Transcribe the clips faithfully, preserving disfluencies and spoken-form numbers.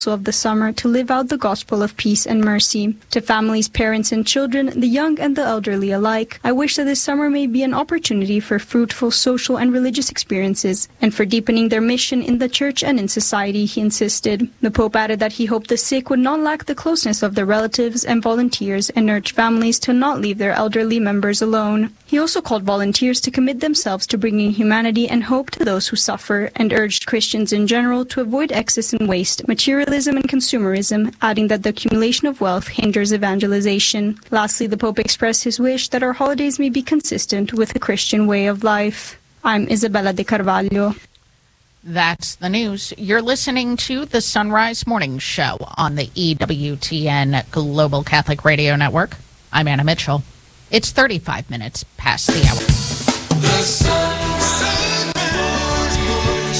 of the summer to live out the gospel of peace and mercy. To families, parents, and children, the young and the elderly alike, I wish that this summer may be an opportunity for fruitful social and religious experiences and for deepening their mission in the church and in society, he insisted. The Pope added that he hoped the sick would not lack the closeness of their relatives and volunteers and urged families to not leave their elderly members alone. He also called volunteers to commit themselves to bringing humanity and hope to those who suffer and urged Christians in general to avoid excess and waste, materialism and consumerism, adding that the accumulation of wealth hinders evangelization. Lastly, the Pope expressed his wish that our holidays may be consistent with the Christian way of life. I'm Isabella de Carvalho. That's the news. You're listening to the Sunrise Morning Show on the E W T N Global Catholic Radio Network. I'm Anna Mitchell. It's thirty-five minutes past the hour. The Sunrise Morning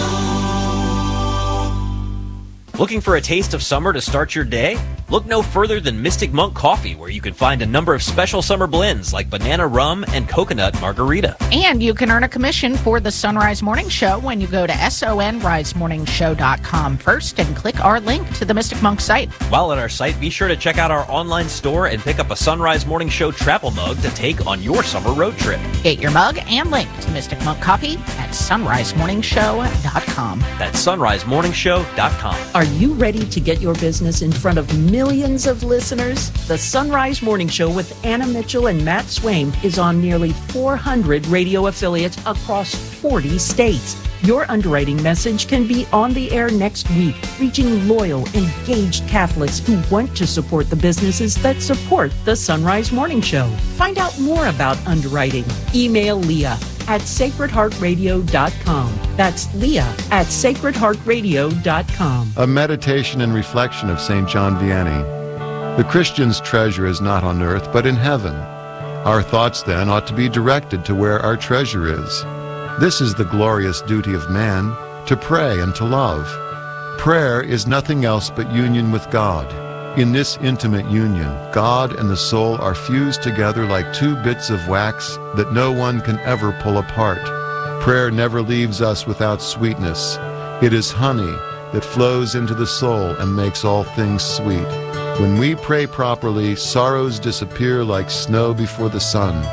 Show. Looking for a taste of summer to start your day? Look no further than Mystic Monk Coffee, where you can find a number of special summer blends like banana rum and coconut margarita. And you can earn a commission for the Sunrise Morning Show when you go to sunrise morning show dot com first and click our link to the Mystic Monk site. While at our site, be sure to check out our online store and pick up a Sunrise Morning Show travel mug to take on your summer road trip. Get your mug and link to Mystic Monk Coffee at sunrise morning show dot com. That's sunrise morning show dot com. Are you ready to get your business in front of millions of listeners? The Sunrise Morning Show with Anna Mitchell and Matt Swaim is on nearly four hundred radio affiliates across forty states. Your underwriting message can be on the air next week, reaching loyal, engaged Catholics who want to support the businesses that support the Sunrise Morning Show. Find out more about underwriting. Email Leah at sacred heart radio dot com. That's Leah at sacred heart radio dot com. A meditation and reflection of Saint John Vianney. The Christian's treasure is not on earth, but in heaven. Our thoughts, then, ought to be directed to where our treasure is. This is the glorious duty of man, to pray and to love. Prayer is nothing else but union with God. In this intimate union, God and the soul are fused together like two bits of wax that no one can ever pull apart. Prayer never leaves us without sweetness. It is honey that flows into the soul and makes all things sweet. When we pray properly, sorrows disappear like snow before the sun.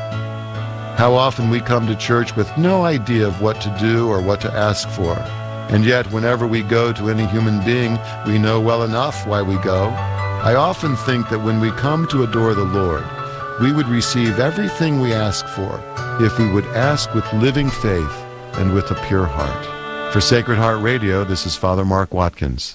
How often we come to church with no idea of what to do or what to ask for. And yet, whenever we go to any human being, we know well enough why we go. I often think that when we come to adore the Lord, we would receive everything we ask for if we would ask with living faith and with a pure heart. For Sacred Heart Radio, this is Father Mark Watkins.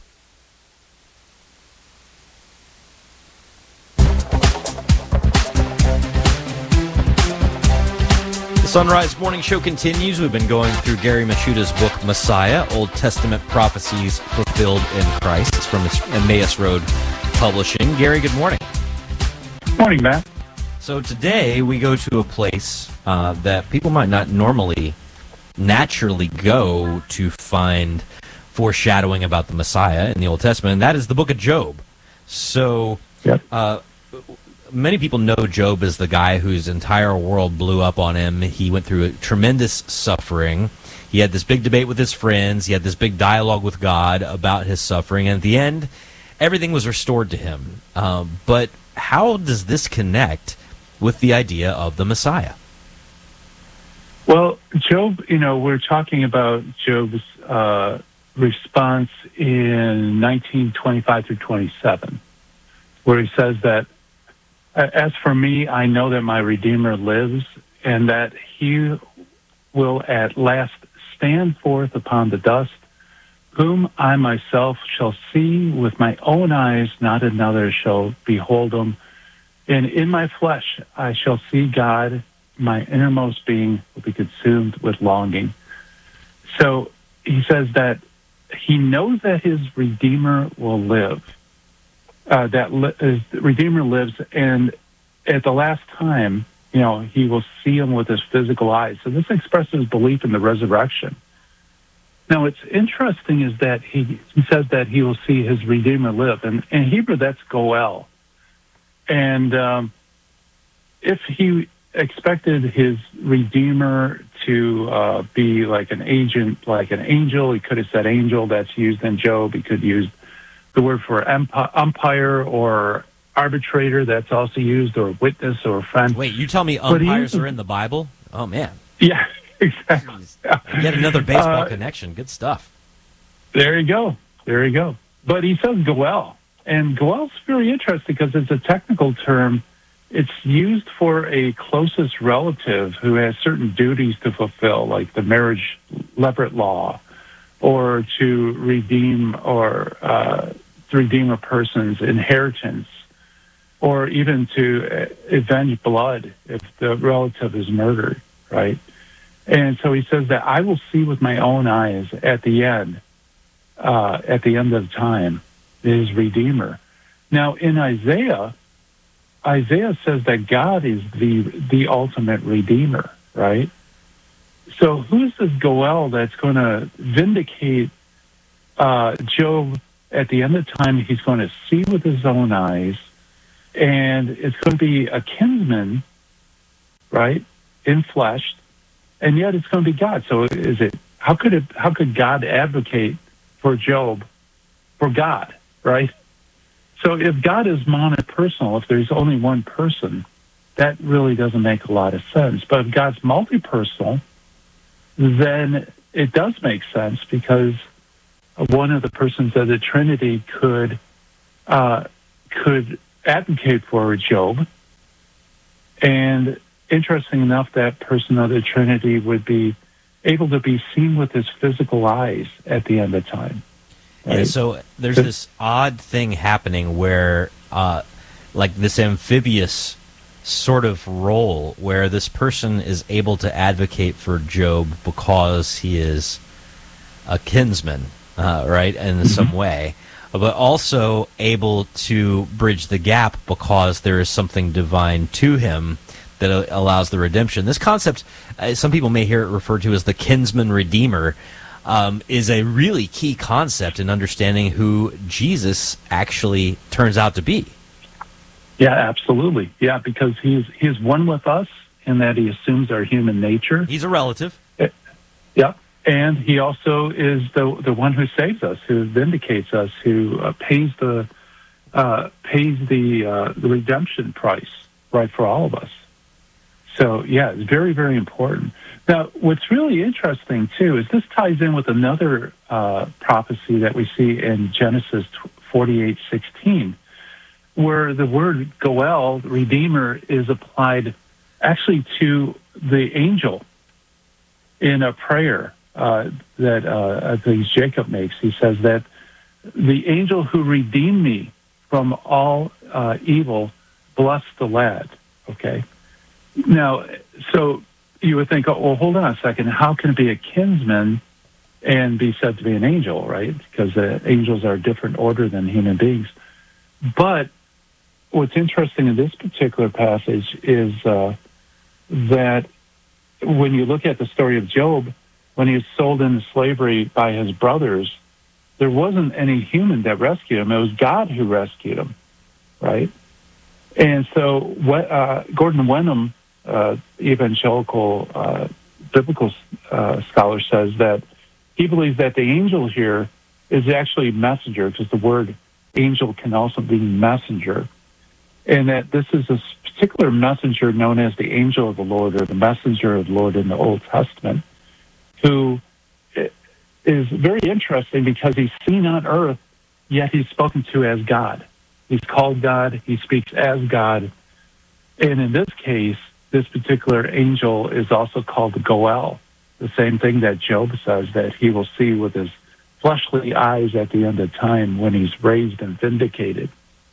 Sunrise Morning Show continues. We've been going through Gary Michuda's book, Messiah, Old Testament Prophecies Fulfilled in Christ. It's from Emmaus Road Publishing. Gary, good morning. Morning, Matt. So today we go to a place uh, that people might not normally naturally go to find foreshadowing about the Messiah in the Old Testament, and that is the book of Job. So yep. uh, many people know Job as the guy whose entire world blew up on him. He went through a tremendous suffering. He had this big debate with his friends. He had this big dialogue with God about his suffering. And at the end, everything was restored to him. Um, but how does this connect with the idea of the Messiah? Well, Job, you know, we're talking about Job's uh, response in nineteen twenty-five through twenty-seven, where he says that, as for me, I know that my Redeemer lives, and that he will at last stand forth upon the dust, whom I myself shall see with my own eyes, not another shall behold him. And in my flesh I shall see God, my innermost being will be consumed with longing. So he says that he knows that his Redeemer will live. Uh, that li- his Redeemer lives, and at the last time, you know, he will see him with his physical eyes. So this expresses belief in the resurrection. Now, what's interesting is that he, he says that he will see his Redeemer live. And in Hebrew, that's Goel. And um, if he expected his Redeemer to uh, be like an agent, like an angel, he could have said angel. That's used in Job. He could use the word for umpi- umpire or arbitrator that's also used, or witness or friend. Wait, you tell me umpires are in the Bible? Oh, man. Yeah, exactly. Yeah. Yet another baseball Uh, connection. Good stuff. There you go. There you go. But he says goel. And goel's very interesting because it's a technical term. It's used for a closest relative who has certain duties to fulfill, like the marriage levirate law, or to redeem or uh, to redeem a person's inheritance, or even to avenge blood if the relative is murdered, right? And so he says that I will see with my own eyes at the end, uh, at the end of time, his Redeemer. Now, in Isaiah, Isaiah says that God is the the ultimate Redeemer, right? So who's this Goel that's going to vindicate uh, Job at the end of time? He's going to see with his own eyes, and it's going to be a kinsman, right, in flesh, and yet it's going to be God. So is it? How could it? How could God advocate for Job, for God, right? So if God is monopersonal, if there's only one person, that really doesn't make a lot of sense. But if God's multipersonal, then it does make sense, because one of the persons of the Trinity could uh, could advocate for Job. And interesting enough, that person of the Trinity would be able to be seen with his physical eyes at the end of time. Right? Yeah, so there's this odd thing happening where, uh, like this amphibious sort of role where this person is able to advocate for Job because he is a kinsman, uh, right, in mm-hmm. some way, but also able to bridge the gap because there is something divine to him that allows the redemption. This concept, uh, some people may hear it referred to as the kinsman redeemer, um, is a really key concept in understanding who Jesus actually turns out to be. Yeah, absolutely. Yeah, because he's he's one with us in that he assumes our human nature. He's a relative. Yeah, and he also is the the one who saves us, who vindicates us, who uh, pays the uh, pays the uh, the redemption price, right, for all of us. So yeah, it's very, very important. Now, what's really interesting too is this ties in with another uh, prophecy that we see in Genesis forty-eight sixteen. Where the word Goel, Redeemer, is applied actually to the angel in a prayer uh, that uh, I think Jacob makes. He says that the angel who redeemed me from all uh, evil, bless the lad. Okay. Now, so you would think, oh, well, hold on a second. How can it be a kinsman and be said to be an angel, right? Because uh, angels are a different order than human beings. But what's interesting in this particular passage is uh, that when you look at the story of Job, when he was sold into slavery by his brothers, there wasn't any human that rescued him. It was God who rescued him, right? And so what, uh, Gordon Wenham, uh, evangelical uh, biblical uh, scholar, says that he believes that the angel here is actually messenger, because the word angel can also be messenger. And that this is a particular messenger known as the angel of the Lord, or the messenger of the Lord in the Old Testament, who is very interesting because he's seen on earth, yet he's spoken to as God. He's called God, he speaks as God. And in this case, this particular angel is also called Goel, the same thing that Job says that he will see with his fleshly eyes at the end of time when he's raised and vindicated.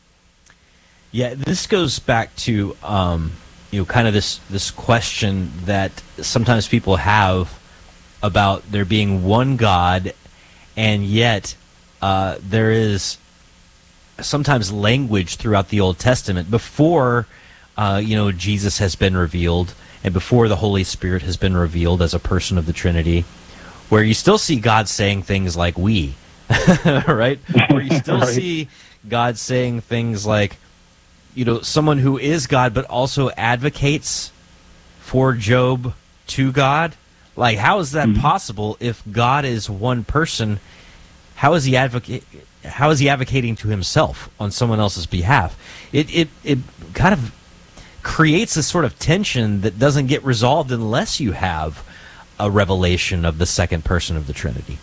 Yeah, this goes back to um, you know, kind of this this question that sometimes people have about there being one God, and yet uh, there is sometimes language throughout the Old Testament before uh, you know, Jesus has been revealed, and before the Holy Spirit has been revealed as a person of the Trinity, where you still see God saying things like "we," right? Where you still right. see God saying things like, you know, someone who is God but also advocates for Job to God. Like, how is that mm-hmm. possible if God is one person? How is he advocate how is he advocating to himself on someone else's behalf? It it it kind of creates a sort of tension that doesn't get resolved unless you have a revelation of the second person of the Trinity.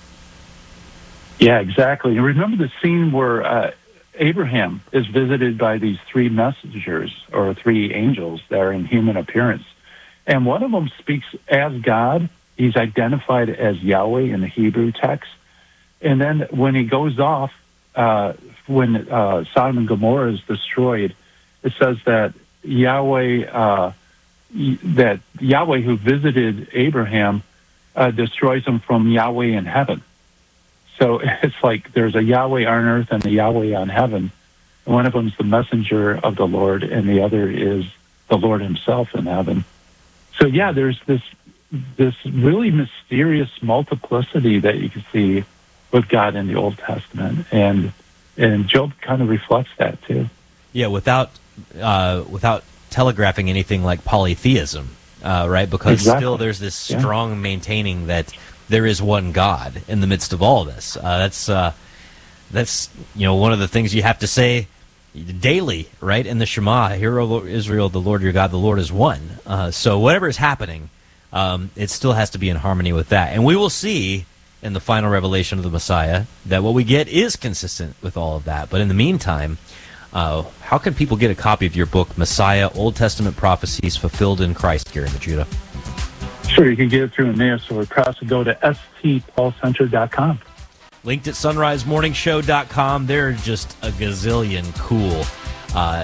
Yeah, exactly. And remember the scene where uh, Abraham is visited by these three messengers or three angels that are in human appearance. And one of them speaks as God. He's identified as Yahweh in the Hebrew text. And then when he goes off, uh, when uh, Sodom and Gomorrah is destroyed, it says that Yahweh, uh, that Yahweh who visited Abraham uh, destroys him from Yahweh in heaven. So it's like there's a Yahweh on earth and a Yahweh on heaven. One of them is the messenger of the Lord, and the other is the Lord himself in heaven. So yeah, there's this this really mysterious multiplicity that you can see with God in the Old Testament, and and Job kind of reflects that too. Yeah, without uh, without telegraphing anything like polytheism, uh, right? Because exactly. still there's this Yeah. strong maintaining that there is one God in the midst of all this. Uh, that's uh, that's you know one of the things you have to say daily, right? In the Shema, "Hear, O Israel, the Lord your God, the Lord is one." Uh, so whatever is happening, um, it still has to be in harmony with that. And we will see in the final revelation of the Messiah that what we get is consistent with all of that. But in the meantime, uh, how can people get a copy of your book, Messiah, Old Testament Prophecies Fulfilled in Christ, Gary Majuda? Sure, you can get it through in there. So we're proud to go to s t paul center dot com. Linked at sunrise morning show dot com. There are just a gazillion cool, uh,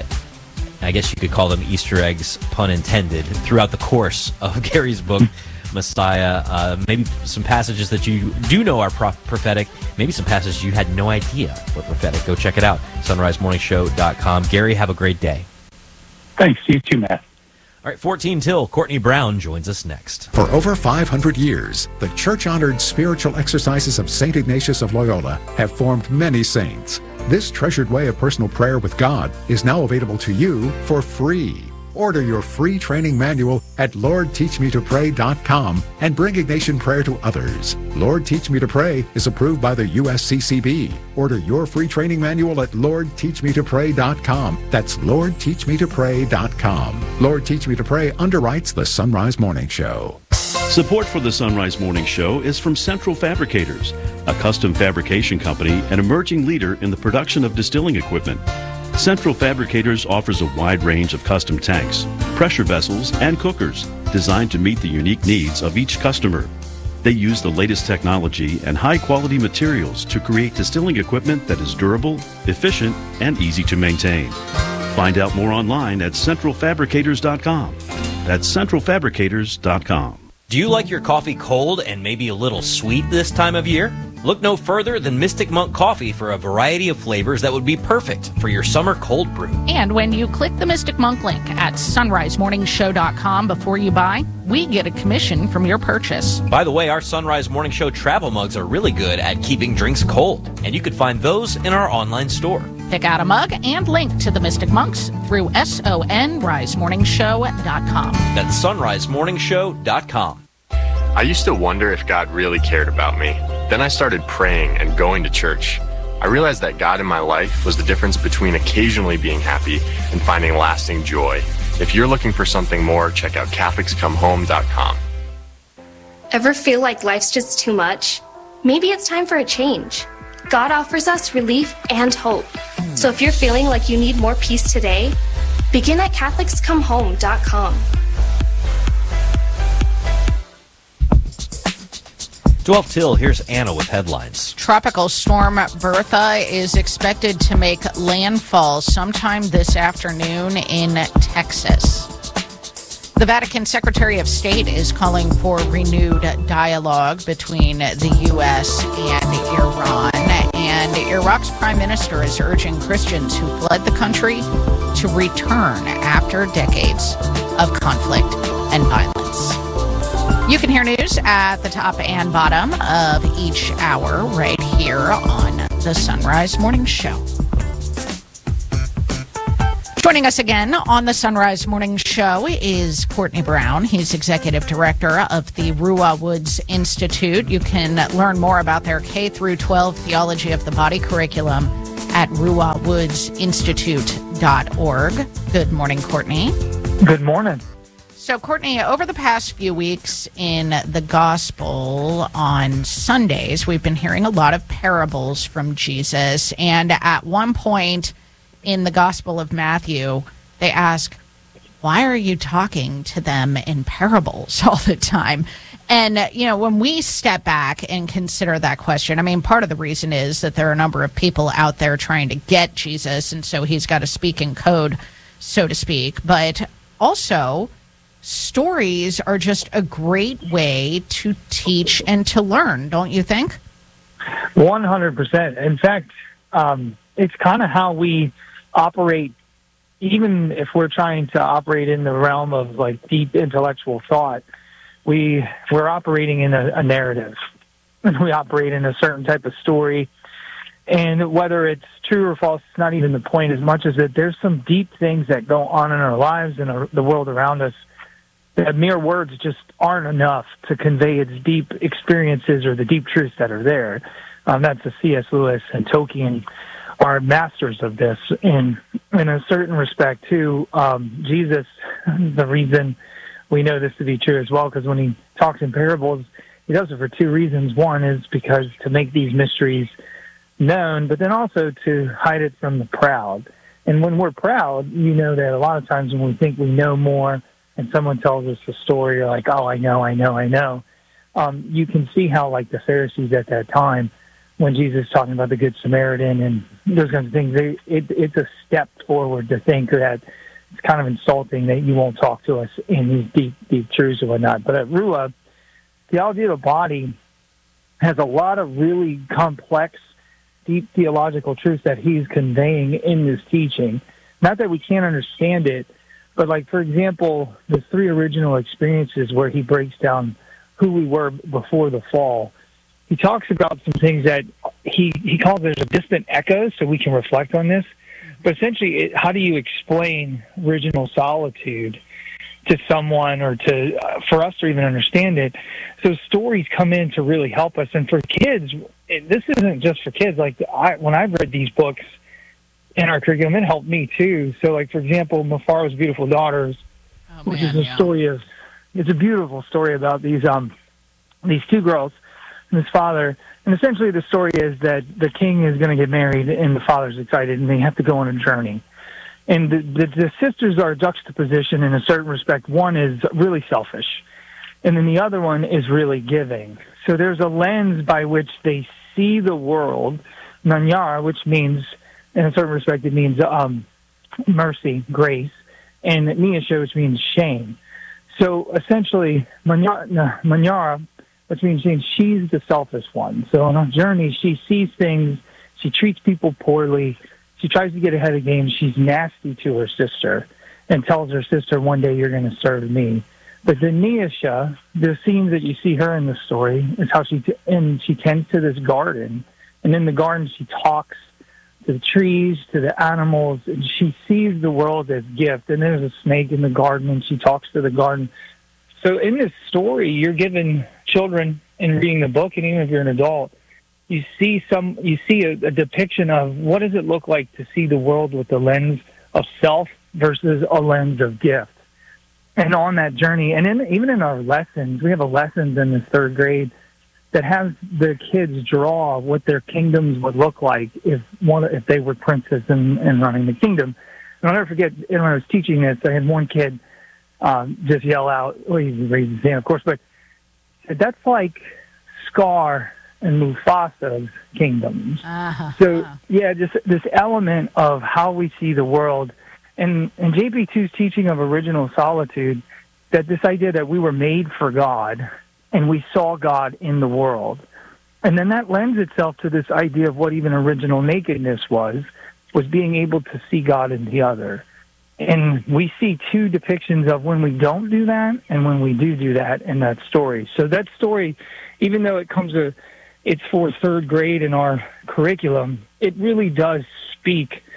I guess you could call them Easter eggs, pun intended, throughout the course of Gary's book, Messiah. Uh, maybe some passages that you do know are pro- prophetic. Maybe some passages you had no idea were prophetic. Go check it out, sunrise morning show dot com. Gary, have a great day. Thanks. You too, Matt. All right, fourteen till, Courtney Brown joins us next. For over five hundred years, the church-honored spiritual exercises of Saint Ignatius of Loyola have formed many saints. This treasured way of personal prayer with God is now available to you for free. Order your free training manual at lord teach me to pray dot com and bring Ignatian prayer to others. Lord Teach Me to Pray is approved by the U S C C B. Order your free training manual at lord teach me to pray dot com. That's lord teach me to pray dot com. Lord Teach Me to Pray underwrites the Sunrise Morning Show. Support for the Sunrise Morning Show is from Central Fabricators, a custom fabrication company and emerging leader in the production of distilling equipment. Central Fabricators offers a wide range of custom tanks, pressure vessels, and cookers designed to meet the unique needs of each customer. They use the latest technology and high-quality materials to create distilling equipment that is durable, efficient, and easy to maintain. Find out more online at central fabricators dot com. That's central fabricators dot com. Do you like your coffee cold and maybe a little sweet this time of year? Look no further than Mystic Monk Coffee for a variety of flavors that would be perfect for your summer cold brew. And when you click the Mystic Monk link at sunrise morning show dot com before you buy, we get a commission from your purchase. By the way, our Sunrise Morning Show travel mugs are really good at keeping drinks cold, and you can find those in our online store. Pick out a mug and link to the Mystic Monks through sunrise morning show dot com. That's sunrise morning show dot com. I used to wonder if God really cared about me. Then I started praying and going to church. I realized that God in my life was the difference between occasionally being happy and finding lasting joy. If you're looking for something more, check out catholics come home dot com. Ever feel like life's just too much? Maybe it's time for a change. God offers us relief and hope. So if you're feeling like you need more peace today, begin at catholics come home dot com. twelve till, here's Anna with headlines. Tropical storm Bertha is expected to make landfall sometime this afternoon in Texas. The Vatican Secretary of State is calling for renewed dialogue between the U S and Iran. And Iraq's prime minister is urging Christians who fled the country to return after decades of conflict and violence. You can hear news at the top and bottom of each hour right here on the Sunrise Morning Show. Joining us again on the Sunrise Morning Show is Courtney Brown. He's Executive Director of the Ruah Woods Institute. You can learn more about their K through twelve Theology of the Body curriculum at ruah woods institute dot org. Good morning, Courtney. Good morning. So, Courtney, over the past few weeks in the Gospel on Sundays, we've been hearing a lot of parables from Jesus. And at one point in the Gospel of Matthew, they ask, why are you talking to them in parables all the time? And, uh, you know, when we step back and consider that question, I mean, part of the reason is that there are a number of people out there trying to get Jesus, and so he's got to speak in code, so to speak. But also, stories are just a great way to teach and to learn, don't you think? one hundred percent. In fact, um, it's kind of how we operate, even if we're trying to operate in the realm of like deep intellectual thought. We we're operating in a, a narrative, and we operate in a certain type of story. And whether it's true or false, it's not even the point as much as that there's some deep things that go on in our lives and our, the world around us that mere words just aren't enough to convey its deep experiences or the deep truths that are there. Um, that's the C S Lewis and Tolkien are masters of this. And in a certain respect, too, um, Jesus, the reason we know this to be true as well, because when he talks in parables, he does it for two reasons. One is because to make these mysteries known, but then also to hide it from the proud. And when we're proud, you know that a lot of times when we think we know more and someone tells us a story, you're like, oh, I know, I know, I know. Um, you can see how, like, the Pharisees at that time, when Jesus is talking about the Good Samaritan and those kinds of things, they, it, it's a step forward to think that it's kind of insulting that you won't talk to us in these deep, deep truths and whatnot. But at Ruah, theology of the body has a lot of really complex, deep theological truths that he's conveying in this teaching. Not that we can't understand it, but like, for example, the three original experiences where he breaks down who we were before the fall. He talks about some things that he, he calls there's a distant echo, so we can reflect on this. But essentially, it, how do you explain original solitude to someone or to uh, for us to even understand it? So stories come in to really help us. And for kids, it, this isn't just for kids. Like I, when I've read these books in our curriculum, it helped me too. So, like for example, Mufaro's Beautiful Daughters, oh, which man, is a yeah. story of it's a beautiful story about these um these two girls and his father. And essentially the story is that the king is going to get married and the father's excited and they have to go on a journey. And the, the, the sisters are juxtaposition in a certain respect. One is really selfish, and then the other one is really giving. So there's a lens by which they see the world, Nanyar, which means, in a certain respect, it means um, mercy, grace, and Niyasha, which means shame. So essentially, Manyara, which means she's the selfish one. So on her journey, she sees things, she treats people poorly, she tries to get ahead of the game, she's nasty to her sister, and tells her sister, one day you're going to serve me. But the Niyasha, the scenes that you see her in the story, is how she, t- and she tends to this garden, and in the garden she talks to the trees, to the animals, and she sees the world as gift. And there's a snake in the garden, and she talks to the garden. So in this story, you're given children in reading the book, and even if you're an adult, you see some, you see a, a depiction of what does it look like to see the world with the lens of self versus a lens of gift. And on that journey, and in, even in our lessons, we have a lessons in the third grade that has the kids draw what their kingdoms would look like if one if they were princes and, and running the kingdom. And I'll never forget, when I was teaching this, I had one kid um, just yell out, well, he raised his hand, of course, but that's like Scar and Mufasa's kingdoms. Uh-huh. So, yeah, just this element of how we see the world. And, and J P two's teaching of original solitude, that this idea that we were made for God, and we saw God in the world. And then that lends itself to this idea of what even original nakedness was, was being able to see God in the other. And we see two depictions of when we don't do that and when we do do that in that story. So that story, even though it comes to, it's for third grade in our curriculum, it really does speak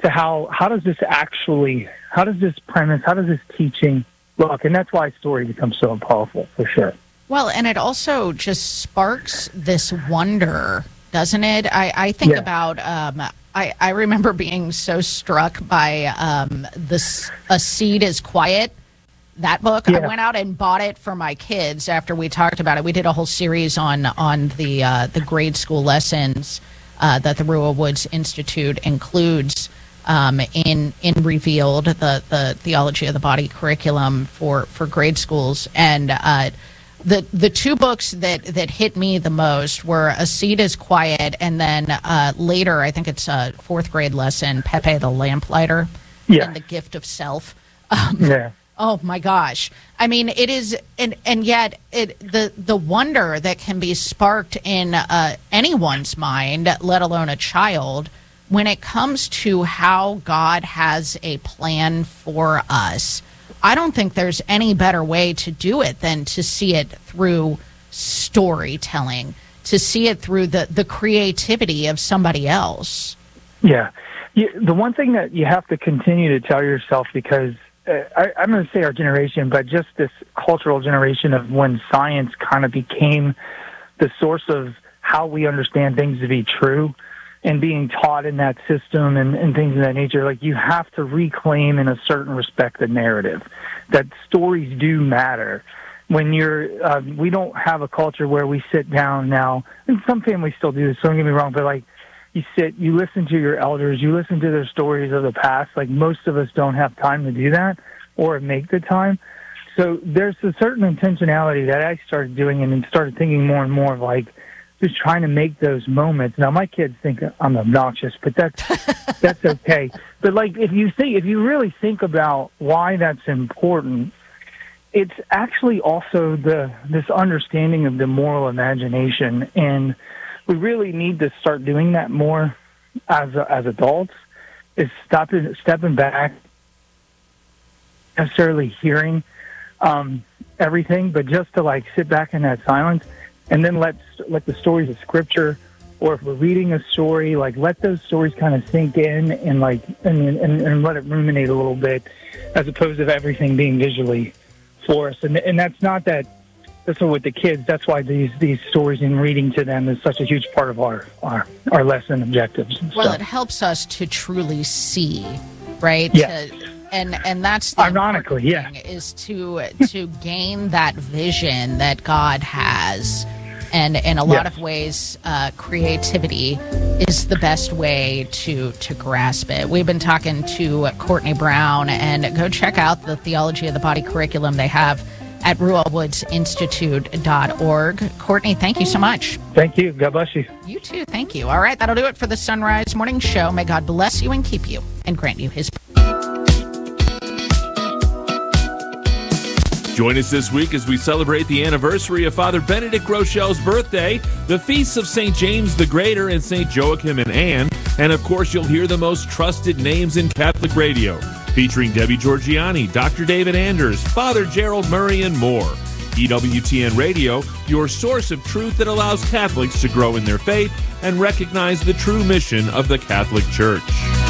to how, how does this actually, how does this premise, how does this teaching look? And that's why story becomes so powerful, for sure. Well, and it also just sparks this wonder, doesn't it? I, I think Yeah. about, um, I, I remember being so struck by um, this, A Seed is Quiet, that book. I Yeah. went out and bought it for my kids after we talked about it. We did a whole series on, on the, uh, the grade school lessons uh, that the Ruah Woods Institute includes um, in in Revealed, the, the Theology of the Body curriculum for, for grade schools. And uh, the the two books that, that hit me the most were A Seed is Quiet, and then uh, later, I think it's a fourth grade lesson, Pepe the Lamplighter, Yeah. and The Gift of Self. Um, Yeah. Oh my gosh. I mean, it is, and, and yet it, the, the wonder that can be sparked in uh, anyone's mind, let alone a child, when it comes to how God has a plan for us. I don't think there's any better way to do it than to see it through storytelling, to see it through the, the creativity of somebody else. Yeah. You, the one thing that you have to continue to tell yourself, because uh, I, I'm going to say our generation, but just this cultural generation of when science kind of became the source of how we understand things to be true and being taught in that system and, and things of that nature, like you have to reclaim in a certain respect the narrative, that stories do matter. When you're, uh, we don't have a culture where we sit down now, and some families still do this, don't get me wrong, but like, you sit, you listen to your elders, you listen to their stories of the past. Like most of us don't have time to do that or make the time. So there's a certain intentionality that I started doing and started thinking more and more of like just trying to make those moments. Now my kids think I'm obnoxious, but that's, that's okay. But like if you think, if you really think about why that's important, it's actually also the, this understanding of the moral imagination, and we really need to start doing that more as as adults. Is stopping, stepping back, necessarily hearing um, everything, but just to like sit back in that silence, and then let let the stories of Scripture, or if we're reading a story, like let those stories kind of sink in and like and, and and let it ruminate a little bit, as opposed to everything being visually for us. And and that's not that. That's what with the kids. That's why these, these stories and reading to them is such a huge part of our our, our lesson objectives. And Well, stuff. it helps us to truly see, right? Yeah. To, and and that's the Ironically, yeah. thing, is to to gain that vision that God has, and in a lot Yeah. of ways, uh, creativity is the best way to to grasp it. We've been talking to Courtney Brown, and go check out the Theology of the Body curriculum they have at ruah woods institute dot org. Courtney, thank you so much. Thank you. God bless you. You too. Thank you. All right, that'll do it for the Sunrise Morning Show. May God bless you and keep you and grant you his. Join us this week as we celebrate the anniversary of Father Benedict Rochelle's birthday, the feasts of Saint James the Greater and Saint Joachim and Anne, and of course you'll hear the most trusted names in Catholic radio, featuring Debbie Georgiani, Doctor David Anders, Father Gerald Murray, and more. E W T N Radio, your source of truth that allows Catholics to grow in their faith and recognize the true mission of the Catholic Church.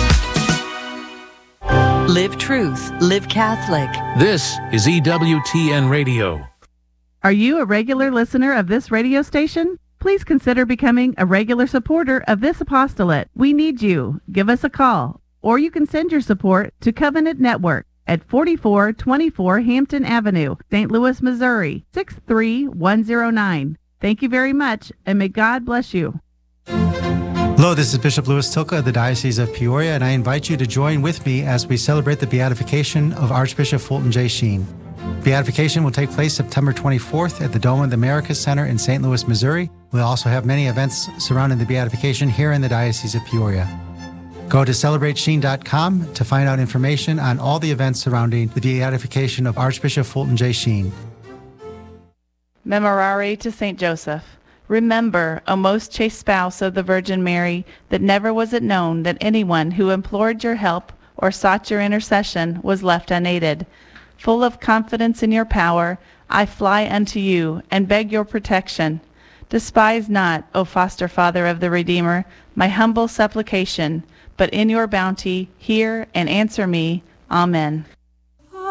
Live truth, live Catholic. This is E W T N Radio. Are you a regular listener of this radio station? Please consider becoming a regular supporter of this apostolate. We need you. Give us a call, or you can send your support to Covenant Network at forty-four twenty-four Hampton Avenue, Saint Louis, Missouri, six three one zero nine. Thank you very much, and may God bless you. Hello, this is Bishop Louis Tilka of the Diocese of Peoria, and I invite you to join with me as we celebrate the beatification of Archbishop Fulton J. Sheen. Beatification will take place September twenty-fourth at the Dome of the Americas Center in Saint Louis, Missouri. We'll also have many events surrounding the beatification here in the Diocese of Peoria. Go to celebrate sheen dot com to find out information on all the events surrounding the beatification of Archbishop Fulton J. Sheen. Memorare to Saint Joseph. Remember, O most chaste spouse of the Virgin Mary, that never was it known that anyone who implored your help or sought your intercession was left unaided. Full of confidence in your power, I fly unto you and beg your protection. Despise not, O foster father of the Redeemer, my humble supplication, but in your bounty hear and answer me. Amen.